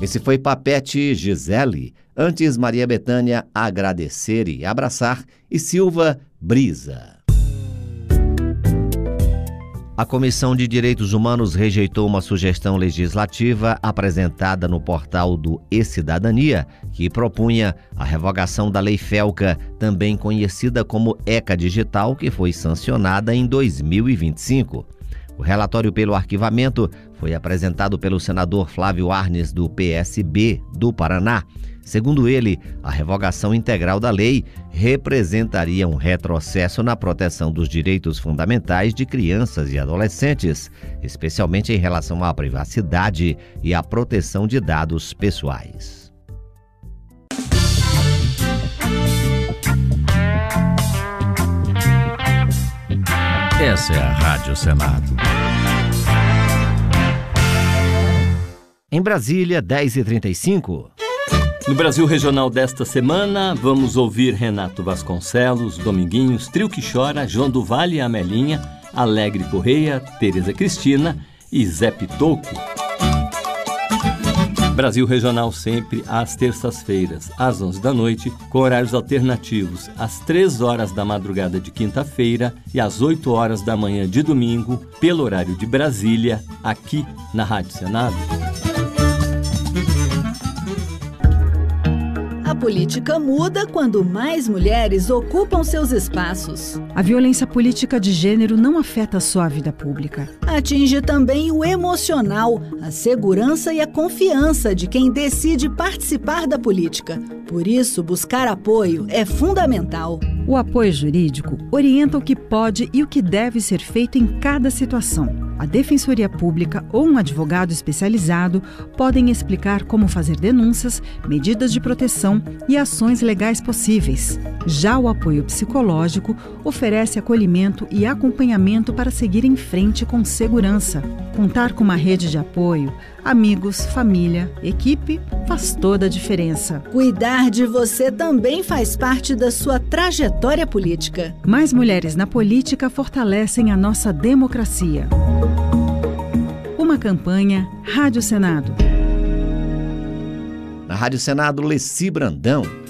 Esse foi Papete Gisele, antes Maria Bethânia Agradecer e Abraçar e Silva Brisa. A Comissão de Direitos Humanos rejeitou uma sugestão legislativa apresentada no portal do E-Cidadania, que propunha a revogação da Lei Felca, também conhecida como ECA Digital, que foi sancionada em 2025. O relatório pelo arquivamento foi apresentado pelo senador Flávio Arnes, do PSB do Paraná. Segundo ele, a revogação integral da lei representaria um retrocesso na proteção dos direitos fundamentais de crianças e adolescentes, especialmente em relação à privacidade e à proteção de dados pessoais. Essa é a Rádio Senado. Em Brasília, 10h35. No Brasil Regional desta semana, vamos ouvir Renato Vasconcelos, Dominguinhos, Trio que Chora, João do Vale e Amelinha, Alegre Correia, Tereza Cristina e Zé Pitoco. Brasil Regional sempre às terças-feiras, às 11 da noite, com horários alternativos, às 3 horas da madrugada de quinta-feira e às 8 horas da manhã de domingo, pelo horário de Brasília, aqui na Rádio Senado. A política muda quando mais mulheres ocupam seus espaços. A violência política de gênero não afeta só a vida pública. Atinge também o emocional, a segurança e a confiança de quem decide participar da política. Por isso, buscar apoio é fundamental. O apoio jurídico orienta o que pode e o que deve ser feito em cada situação. A Defensoria Pública ou um advogado especializado podem explicar como fazer denúncias, medidas de proteção e ações legais possíveis. Já o apoio psicológico oferece acolhimento e acompanhamento para seguir em frente com segurança. Contar com uma rede de apoio, amigos, família, equipe, faz toda a diferença. Cuidar de você também faz parte da sua trajetória política. Mais mulheres na política fortalecem a nossa democracia. Uma campanha Rádio Senado. Na Rádio Senado, Leci Brandão.